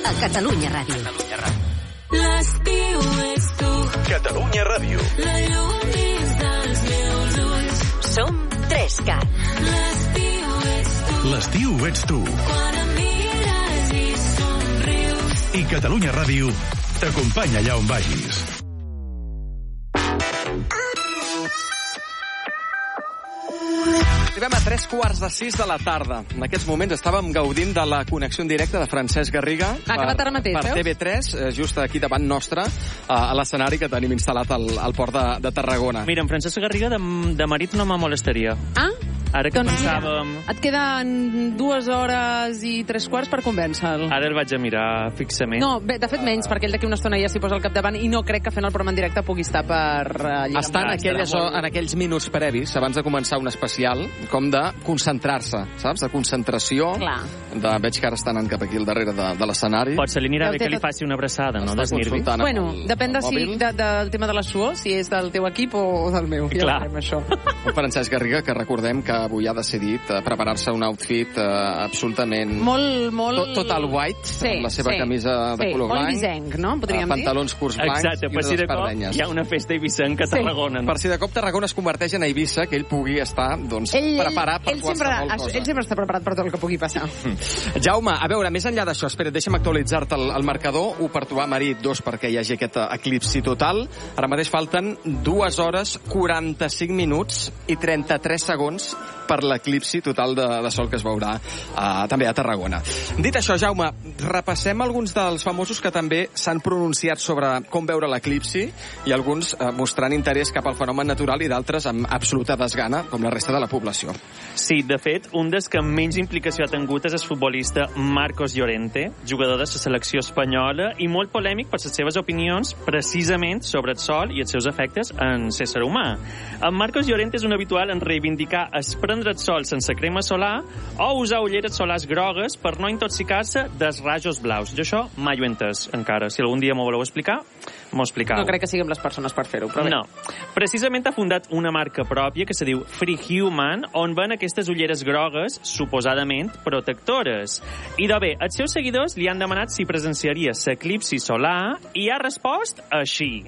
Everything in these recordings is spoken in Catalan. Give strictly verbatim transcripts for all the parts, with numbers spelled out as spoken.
a Catalunya Ràdio. Catalunya Ràdio. L'estiu ets tu. Catalunya Ràdio. La llum dins dels meus ulls. Som Trescat. L'estiu ets tu. L'estiu ets tu. Quan em mires i somrius. I Catalunya Ràdio t'acompanya allà on vagis. Arribem a tres quarts de sis de la tarda. En aquests moments estàvem gaudint de la connexió en directe de Francesc Garriga Ha acabat ara mateix, per veus? T V tres, just aquí davant nostre, a l'escenari que tenim instal·lat al, al port de, de Tarragona. Mira, en Francesc Garriga de, de marit no me molestaria. Ah? Ara que Doncs pensàvem... mira, et queden dues hores i tres quarts per convèncer-lo. Ara el vaig a mirar fixament. No, bé, de fet menys, perquè ell d'aquí una estona ja s'hi posa al capdavant i no crec que fent el programa en directe pugui estar per uh, lligar. Està en, aquelles, en aquells minuts previs, abans de començar un especial, com de concentrar-se, saps? De concentració. Clar. De, veig que ara estan anant cap aquí al darrere de, de l'escenari. Potser li anirà Ja ho bé té que li tot. faci una abraçada, no? Està Desnirvi. consultant amb Bueno, el- depèn de el si, mòbil. de, del tema de la suor, si és del teu equip o, o del meu. Ja Clar. veurem, això. Un Francesc Garriga que recordem que avui ha decidit eh, preparar-se un outfit eh, absolutament... Molt, molt... Tot, tot el white, Sí, amb la seva sí. camisa de Sí, color molt blanc, ibisenc, no? Podríem eh, dir. pantalons curts blancs Exacte, i per unes si de cop espardenyes. hi ha una festa a Ibisenc a Tarragona. Per si de cop Tarragona es converteix en Eivissa, que ell pugui estar doncs, Ell, preparat per ell, sempre, qualsevol cosa. ell sempre està preparat per tot el que pugui passar. Jaume, a veure, més enllà d'això, espera, deixa'm actualitzar-te el, el marcador. Un per tu, Marit, dos perquè hi hagi aquest eclipsi total. Ara mateix falten dues hores, quaranta-cinc minuts i trenta-tres segons per l'eclipsi total de, de sol que es veurà uh, també a Tarragona. Dit això, Jaume, repassem alguns dels famosos que també s'han pronunciat sobre com veure l'eclipsi i alguns uh, mostrant interès cap al fenomen natural i d'altres amb absoluta desgana, com la resta de la població. Sí, de fet, un dels que menys implicació ha tingut és el futbolista Marcos Llorente, jugador de la selecció espanyola i molt polèmic per les seves opinions precisament sobre el sol i els seus efectes en l'ésser humà. En Marcos Llorente és un habitual en reivindicar es prendre el sol sense crema solar o usar ulleres solars grogues per no intoxicar-se dels rajos blaus. Jo això mai ho he entès encara. Si algun dia m'ho voleu explicar, m'ho explicau. No crec que siguem les persones per fer-ho, però bé. No. Precisament ha fundat una marca pròpia que se diu Free Human, on ven aquestes ulleres grogues suposadament protectores. I de bé, els seus seguidors li han demanat si presenciaria l'eclipsi solar i ha respost així.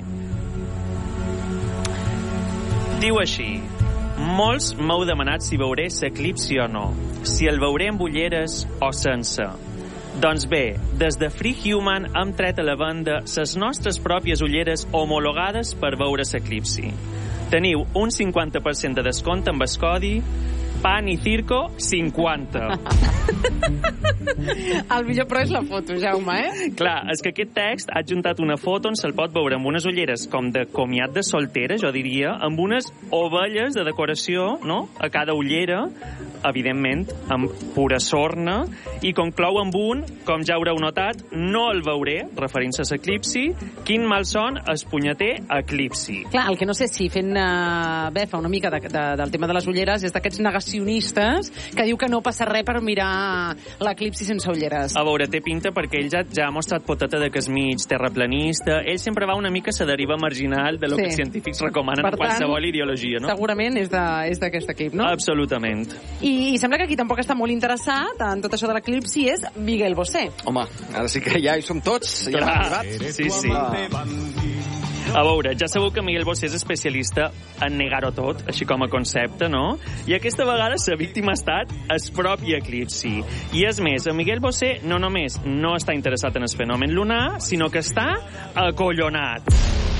Diu així: molts m'heu demanat si veuré l'eclipsi o no, si el veuré amb ulleres o sense. Doncs bé, des de Free Human hem tret a la venda les nostres pròpies ulleres homologades per veure l'eclipsi. Teniu un cinquanta per cent de descompte amb el codi Pan i Circo cinquanta. El millor però és la foto, Jaume, eh? Clar, és que aquest text ha adjuntat una foto on se'l pot veure amb unes ulleres com de comiat de soltera, jo diria, amb unes ovelles de decoració, no?, a cada ullera, evidentment, amb pura sorna, i conclou amb un, com ja haureu notat, no el veuré, referint-se a l'eclipsi, quin malson es punyeter eclipsi. Clar, el que no sé si fent uh, befa una mica de, de, del tema de les ulleres és d'aquests negacionistes que diu que no passa res per mirar l'eclipsi sense ulleres. A veure, té pinta perquè ell ja, ja ha mostrat poteta de que és mig terraplanista. Ell sempre va una mica a la deriva marginal de lo Sí. que els científics recomanen Per en qualsevol tant, ideologia, no? Segurament és de- és d'aquest equip, no? Absolutament. I, I sembla que qui tampoc està molt interessat en tot això de l'eclipsi és Miguel Bosé. Home, ara sí que ja hi som tots. Ja hem Clar, arribat. sí, sí. A veure, ja sabeu que Miguel Bosé és especialista en negar-ho tot, així com a concepte, no? I aquesta vegada la víctima ha estat el propi eclipsi. I és més, en Miguel Bosé no només no està interessat en el fenomen lunar, sinó que està acollonat.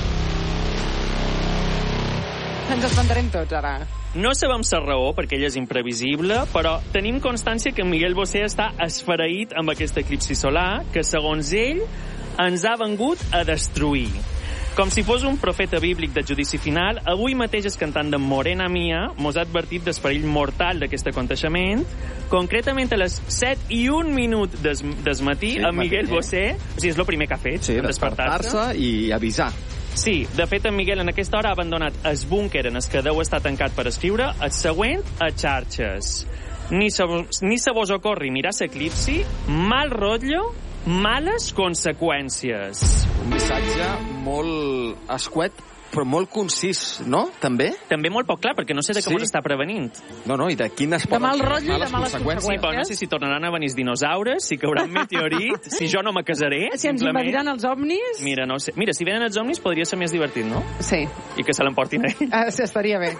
Ens espantarem tots, ara. No sabem la raó, perquè ell és imprevisible, però tenim constància que Miguel Bosé està esfereït amb aquest eclipsi solar que, segons ell, ens ha vengut a destruir. Com si fos un profeta bíblic de judici final, avui mateix el cantant de Morena Mia mos ha advertit del perill mortal d'aquest aconteixement. Concretament a les set i un minut des, des matí, Sí, en Miguel matí. Bosé, o sigui, és el primer que ha fet, Sí, en despertar-se. despertar-se i avisar. Sí, de fet, en Miguel en aquesta hora ha abandonat el búnquer en el que deu estar tancat per escriure el següent a xarxes. Ni se, ni se vos ocorri mirar l'eclipsi, mal rotllo, males conseqüències. Un missatge molt escuet però molt concís, no? També? També molt poc clar, perquè no sé de com Sí. està prevenint. No, no, i de quines De poden mal ser rotllo i de males Sí, conseqüències. però no sé si tornaran a venir els dinosaures, si caurà un meteorit, si jo no me casaré, Si ens simplement. invadiran els ovnis... Mira, no sé. Mira, si venen els omnis podria ser més divertit, no? Sí, I que se l'emportin a ell. ah, sí, estaria bé.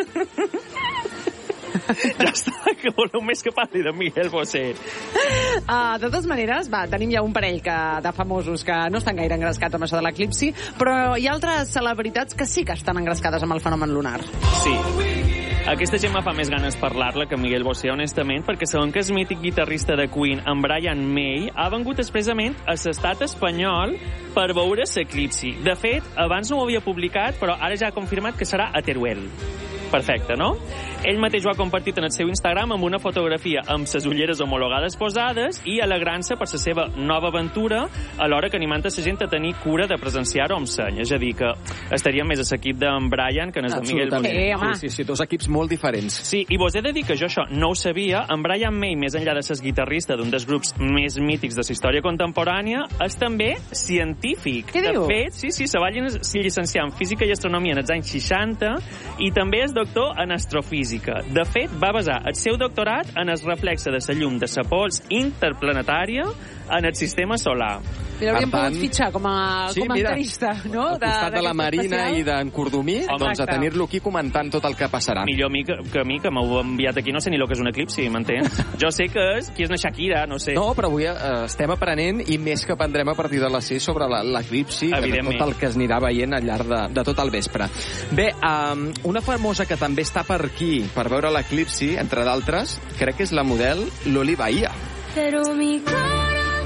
Ja està, que voleu més que parli de Miguel Bosé. Uh, de totes maneres, va, tenim ja un parell que, de famosos que no estan gaire engrescats amb això de l'eclipsi, però hi ha altres celebritats que sí que estan engrescades amb el fenomen lunar. Sí. Aquesta gent me fa més ganes parlar-la que Miguel Bosé, honestament, perquè segon que és mític guitarrista de Queen, en Brian May, ha vengut expressament a l'estat espanyol per veure l'eclipsi. De fet, abans no ho havia publicat, però ara ja ha confirmat que serà a Teruel. Perfecte, no? Ell mateix ho ha compartit en el seu Instagram amb una fotografia amb ses ulleres homologades posades i alegrant-se per la seva nova aventura, alhora que animant a la gent a tenir cura de presenciar-ho amb seny. És a dir, que estaríem més a l'equip d'en Brian que en el de Miguel Bosé. Eh, home. Sí, sí, sí, dos equips molt diferents. Sí, i vos he de dir que jo això no ho sabia. En Brian May, més enllà de ser guitarrista d'un dels grups més mítics de la història contemporània, és també científic. Què de diu? fet, sí, sí, se va llicenciar en física i astronomia en els anys seixanta i també és doctor en astrofísica. De fet, va basar el seu doctorat en el reflexe de la llum de la pols interplanetària en el sistema solar. Mira, hauríem Per tant, pogut fitxar com a sí, comentarista, no? Al costat de, la Marina i d'en Cordomí, doncs a Exacte. tenir-lo aquí comentant tot el que passarà. Millor a mi que, que a mi, que m'heu enviat aquí, no sé ni el que és un eclipsi, m'entens? Jo sé que és, qui és una Shakira, no sé. No, però avui eh, estem aprenent i més que aprendrem a partir de les sis sobre la- l'eclipsi, de Evidentment. tot el que es anirà veient al llarg de, de tot el vespre. Bé, um, una famosa que també està per aquí per veure l'eclipsi, entre d'altres, crec que és la model Loli Bahía. Pero mi corazón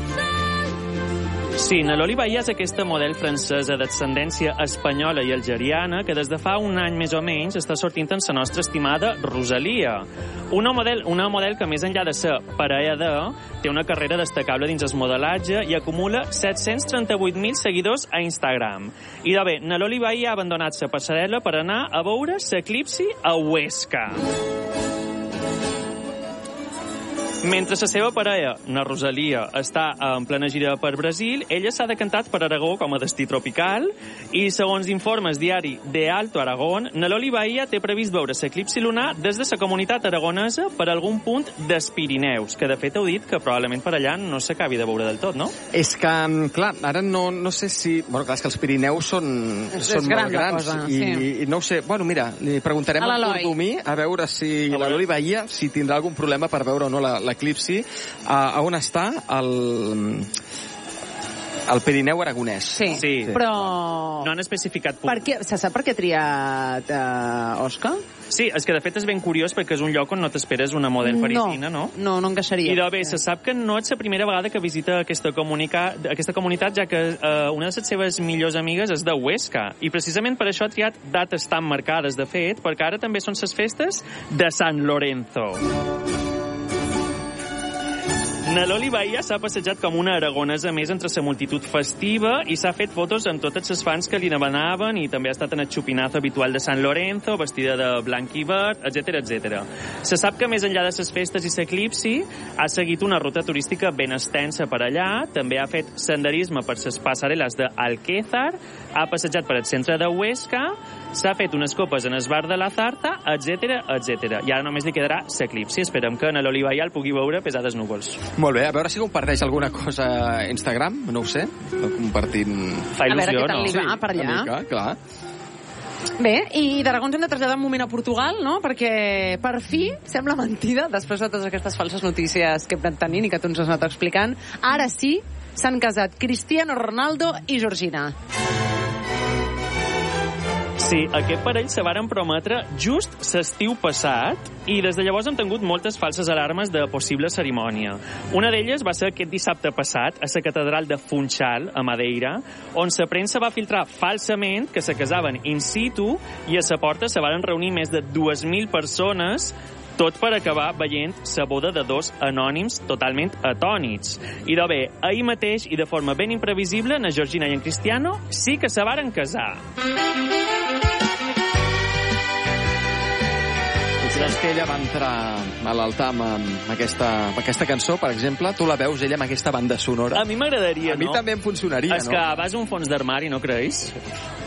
Sí, Nelly Bahía és aquesta model francesa d'ascendència espanyola i algeriana que des de fa un any més o menys està sortint en la nostra estimada Rosalia. Una model, una model que més enllà de ser parella de, té una carrera destacable dins el modelatge i acumula set-cents trenta-vuit mil seguidors a Instagram. I de bé, Nelly Bahía ha abandonat la passarel·la per anar a veure l'eclipsi a Huesca. Mentre la seva parella, na Rosalia, està en plena gira per Brasil, ella s'ha decantat per Aragó com a destí tropical i, segons informes diari de Alto Aragón, Nelly Bahía té previst veure l'eclipsi lunar des de la comunitat aragonesa per algun punt dels Pirineus, que de fet heu dit que probablement per allà no s'acabi de veure del tot, no? És que, clar, ara no, no sé si... Bueno, clar, és que els Pirineus són, És- són és gran molt la grans cosa, i, sí. i no ho sé. Bueno, mira, li preguntarem A a l'Eloi. Cordomí a veure si A la veure. Loli Bahía si tindrà algun problema per veure o no la- l'eclipsi. A, a on està? El, el Pirineu aragonès. Sí, Sí. però... No han especificat punt. Per què, se sap per què ha triat uh, Òscar? Sí, és que de fet és ben curiós perquè és un lloc on no t'esperes una model parisina, no? No, no encaixaria. I de bé, se sap que no és la primera vegada que visita aquesta, comunica, aquesta comunitat, ja que eh, una de les seves millors amigues és de Huesca. I precisament per això ha triat dates tan marcades, de fet, perquè ara també són les festes de San Lorenzo. Nelly Bahía s'ha passejat com una aragonesa més entre la multitud festiva i s'ha fet fotos amb totes les fans que li demanaven i també ha estat en el xupinazo habitual de San Lorenzo, vestida de blanc i verd, etcètera, etcètera. Se sap que més enllà de les festes i l'eclipsi ha seguit una ruta turística ben extensa per allà, també ha fet senderisme per les passarel·les d'Alquézar, ha passejat per el centre de Huesca, s'ha fet unes copes en el bar de la Zarta, etcètera, etcètera. I ara només li quedarà l'eclipsi. Esperem que Nelly Bahía el pugui veure pesades núvols. Molt bé, a veure si comparteix alguna cosa a Instagram, no ho sé, compartint... Fa A veure il·lusió, què tal no? li va per allà. Una mica, clar. Bé, i d'Aragó ens hem de traslladar un moment a Portugal, no? Perquè, per fi, sembla mentida, després de totes aquestes falses notícies que hem anat tenint i que tu ens has anat explicant, ara sí s'han casat Cristiano Ronaldo i Georgina. Sí, aquest parell se varen prometre just l'estiu passat i des de llavors han tingut moltes falses alarmes de possible cerimònia. Una d'elles va ser aquest dissabte passat a la catedral de Funchal, a Madeira, on la premsa va filtrar falsament que se casaven in situ i a la porta se varen reunir més de dues mil persones, tot per acabar veient la boda de dos anònims totalment atònits. I de bé, ahir mateix i de forma ben imprevisible, na Georgina i en Cristiano sí que se varen casar. Consideres que ella va entrar a l'altar amb, amb, aquesta, amb aquesta cançó, per exemple? Tu la veus, ella, amb aquesta banda sonora? A mi m'agradaria, A mi no? també em funcionaria, És no? que vas a un fons d'armari, no creus?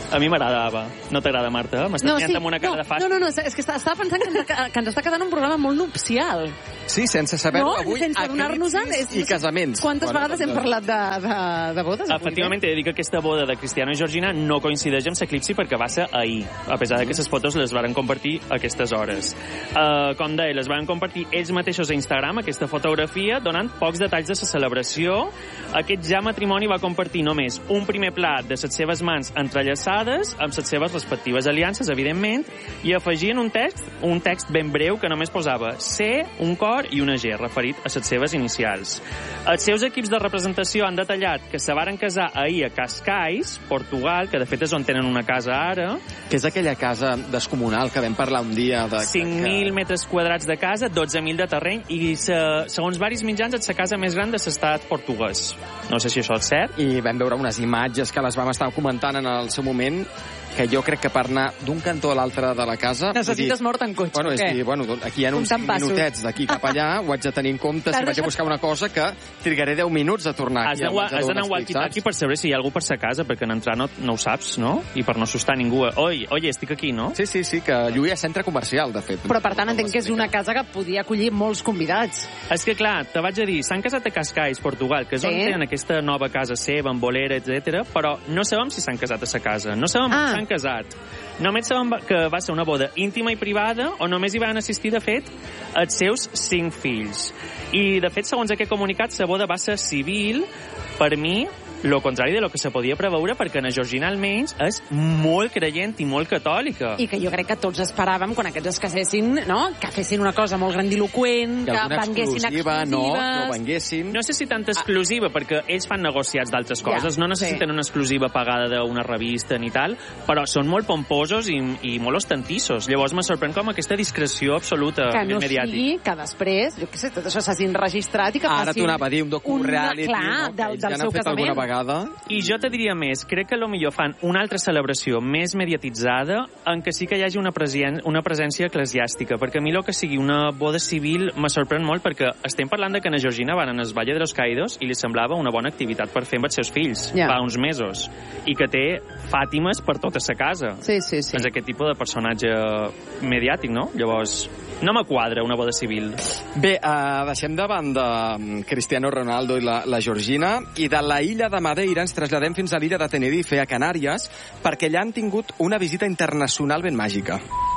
A mi m'agradava. No t'agrada, Marta? M'estàs No, mirant sí, amb una cara no, de fàstic. no, no, no, és que està- estava pensant que ens, que ens està quedant un programa molt nupcial. Sí, sense saber-ho, No, avui sense donar-nos-en, eclipsis és- i casaments. Quantes Bueno, vegades hem doncs, parlat de, de, de bodes? avui, Efectivament, he de dir que aquesta boda de Cristiano i Georgina no coincideix amb l'eclipsi perquè va ser ahir, a pesar de que les fotos les varen compartir a aquestes hores. Uh, com deia, les varen compartir ells mateixos a Instagram, aquesta fotografia, donant pocs detalls de la celebració. Aquest ja matrimoni va compartir només un primer plat de les seves mans entrellaçades, amb les seves respectives aliances, evidentment, i afegien un text, un text ben breu que només posava C, un cor i una G, referit a les seves inicials. Els seus equips de representació han detallat que se varen casar ahir a Cascais, Portugal, que de fet és on tenen una casa ara. Que és aquella casa descomunal que vam parlar un dia de... cinc mil metres quadrats de casa, dotze mil de terreny, i se, segons varis mitjans és la casa més gran de l'estat portuguès. No sé si això és cert. I vam veure unes imatges que les vam estar comentant en el seu moment, que jo crec que per anar d'un cantó a l'altre de la casa... Necessites mort en cotxe, Bueno, és què? dir, bueno, doncs aquí hi ha uns Comptant passos. minutets d'aquí cap allà, ho haig de tenir en compte si T'has vaig a deixat- buscar una cosa que trigaré deu minuts a tornar Has aquí. d'anar has d'anar a walkie-talkie per saber si hi ha algú per sa casa, perquè en entrar no, no ho saps, no? I per no assustar ningú. Oi, oi, estic aquí, no? Sí, sí, sí, que lluïa centre comercial, de fet. Però, per tant, entenc que és una casa que podia acollir molts convidats. És que, clar, te vaig a dir, s'han casat a Cascais, Portugal, que és on Sí. tenen aquesta nova casa seva, amb bolera, etcètera, però no sabem si s'han casat a sa casa. No sabem Ah. si s'han casat. Només sabem que va ser una boda íntima i privada on només hi van assistir, de fet, els seus cinc fills. I, de fet, segons aquest comunicat, la boda va ser civil. Per mi, lo contrari de lo que se podia preveure, perquè na Georgina almenys és molt creient i molt catòlica. I que jo crec que tots esperàvem, quan aquests es casessin, no? Que fessin una cosa molt grandiloquent, Que que alguna venguessin exclusiva, no, no exclusives. venguessin. No sé si tanta exclusiva, perquè ells fan negociats d'altres coses, Ja, no necessiten sí. una exclusiva pagada d'una revista ni tal, però són molt pomposos i, i molt ostentissos. Llavors me sorprèn com aquesta discreció absoluta Que no mediàtica. sigui que després, jo què sé, tot això s'hagi enregistrat i que Ara facin... t'ho anava a dir, un docu-reality, Una- clar, no? Que del, ells del ja seu n'han fet alguna casament. vegada. I jo te diria més, crec que potser fan una altra celebració més mediatitzada en què sí que hi hagi una, present, una presència eclesiàstica, perquè a mi el que sigui una boda civil me sorprèn molt, perquè estem parlant de que na Georgina van en el Valle de los Caídos i li semblava una bona activitat per fer amb els seus fills, Ja. fa uns mesos, i que té Fàtimes per tota sa casa. Sí, sí, sí. És aquest tipus de personatge mediàtic, no? Llavors, no me quadra una boda civil. Bé, uh, deixem de banda mm, Cristiano Ronaldo i la, la Georgina, i de la illa de Madeira ens traslladem fins a l'illa de Tenerife, a Canàries, perquè allà han tingut una visita internacional ben màgica.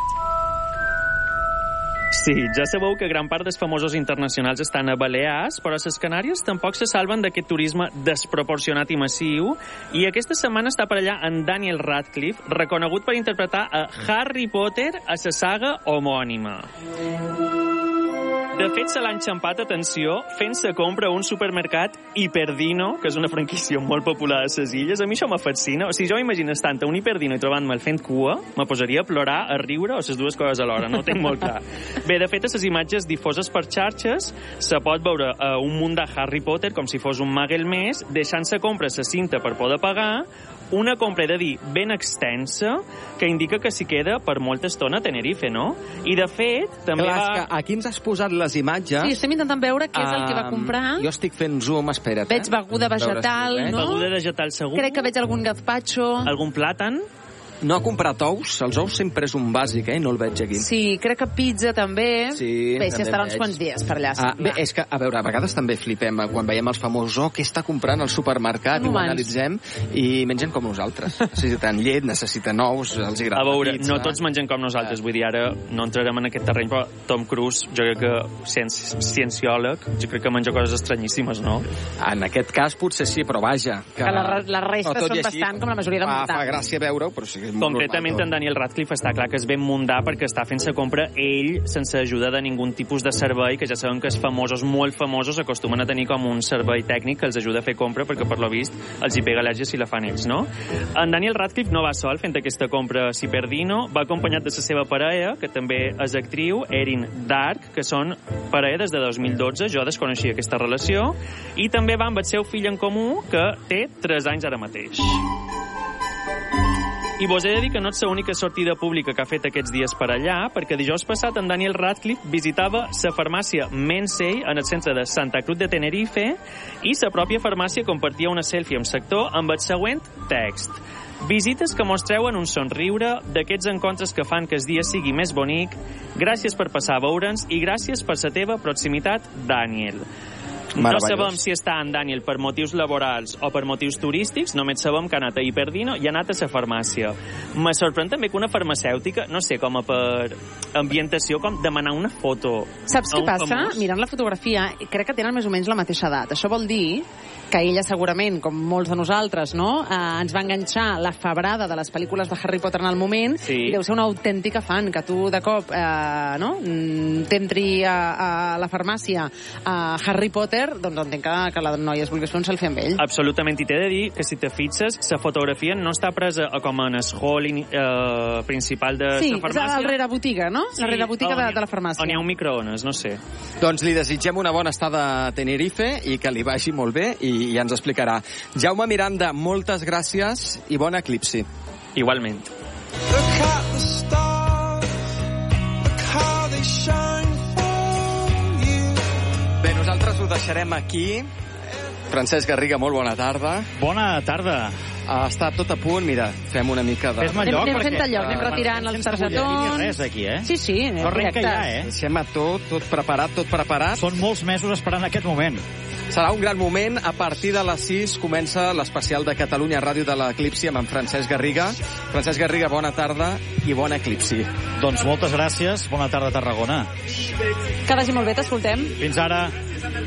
Sí, ja sabeu que gran part dels famosos internacionals estan a Balears, però les Canàries tampoc se salven d'aquest turisme desproporcionat i massiu, i aquesta setmana està per allà en Daniel Radcliffe, reconegut per interpretar a Harry Potter a la saga homònima. De fet, se l'ha enxampat, atenció, fent-se compra a un supermercat Hiperdino, que és una franquícia molt popular a les illes. A mi això me fascina. O sigui, jo m'imagino estant a un Hiperdino i trobant-me'l fent cua, me posaria a plorar, a riure o les dues coses alhora. No ho tinc molt clar. Bé, de fet, a les imatges difoses per xarxes se pot veure uh, un munt de Harry Potter com si fos un mag el mes, deixant-se compra la cinta per poder pagar, una compra, he de dir, ben extensa, que indica que s'hi queda per molta estona a Tenerife, no? I, de fet, també Clar, és va... que aquí ens has posat les imatges. Sí, estem intentant veure què és el que va comprar. Um, jo estic fent zoom, espera't. Veig eh? beguda Veure si vegetal, ho veig. no? Beguda vegetal segur? Crec que veig algun gazpacho. Algun plàtan? No ha comprat ous. Els ous sempre és un bàsic, eh? No el veig aquí. Sí, crec que pizza també. Sí, Bé, si també estarà uns veig. quants dies per allà. Ah, sí, bé, clar. és que, a veure, a vegades també flipem eh, quan veiem els famosos, oh, què està comprant al supermercat, Són i ho humans. analitzem, i mengen com nosaltres. Necessiten llet, necessiten ous, els agrada A veure, la pizza. no tots mengen com nosaltres, vull dir, ara no entrarem en aquest terreny, però Tom Cruise, jo crec que cienci ciencióleg, jo crec que menja coses estranyíssimes, no? En aquest cas potser sí, però vaja. Que la- la resta però tot són i així, bastant com la majoria de fa, muntants. fa gràcia veure-ho, però sí que és molt Concretament, normal en tot. Daniel Radcliffe està clar que és ben mundà perquè està fent-se compra ell sense ajuda de ningun tipus de servei, que ja sabem que els famosos, molt famosos, acostumen a tenir com un servei tècnic que els ajuda a fer compra perquè, per lo vist, els hi pega al·lèrgia si la fan ells, no? En Daniel Radcliffe no va sol fent aquesta compra a Ciperdino, va acompanyat de la seva parella, que també és actriu, Erin Dark, que són parella des de dos mil dotze, jo desconeixia aquesta relació, i també va amb el seu fill en comú, que té tres anys ara mateix. I vos he de dir que no és l'única sortida pública que ha fet aquests dies per allà, perquè dijous passat en Daniel Radcliffe visitava la farmàcia Mensei en el centre de Santa Cruz de Tenerife i la pròpia farmàcia compartia una selfie amb sector amb el següent text. Visites que mos treuen un somriure, d'aquests encontres que fan que el dia sigui més bonic. Gràcies per passar a veure'ns i gràcies per la teva proximitat, Daniel. No sabem si està en Daniel per motius laborals o per motius turístics, només sabem que ha anat a Hiperdino i ha anat a la farmàcia. Me sorprèn també que una farmacèutica, no sé, com a per ambientació, com demanar una foto. Saps què passa? Mirant la fotografia, crec que tenen més o menys la mateixa edat. Això vol dir que ella segurament, com molts de nosaltres, no? eh, ens va enganxar la febrada de les pel·lícules de Harry Potter en el moment, sí. I deu ser una autèntica fan, que tu de cop eh, no? t'entri a, a la farmàcia a Harry Potter, doncs entenc que, que la noia es vulgués fer un selfie amb ell. Absolutament, i t'he de dir que si te fixes, la fotografia no està presa com en el hall eh, principal de la sí, farmàcia. Sí, és la rerebotiga, no? Sí, la rerebotiga de, ha, de la farmàcia. On hi ha un microones, no sé. Doncs li desitgem una bona estada a Tenerife i que li vagi molt bé i i ja ens explicarà. Jaume Miranda, moltes gràcies i bon eclipsi. Igualment. Look at the stars, look how they shine for you. Bé, nosaltres ho deixarem aquí. Francesc Garriga, molt bona tarda. Bona tarda. Uh, està tot a punt, mira, fem una mica de... Fes-me Anem, lloc, anem perquè... fent el lloc, anem retirant els targetons. Ni res aquí, eh? Sí, sí. No arrenca ja, eh? Deixem a tot, tot preparat, tot preparat. Són molts mesos esperant aquest moment. Serà un gran moment. A partir de les sis comença l'especial de Catalunya Ràdio de l'Eclipsi amb en Francesc Garriga. Francesc Garriga, bona tarda i bon eclipsi. Doncs moltes gràcies. Bona tarda, Tarragona. Que vagi molt bé, t'escoltem. Fins ara.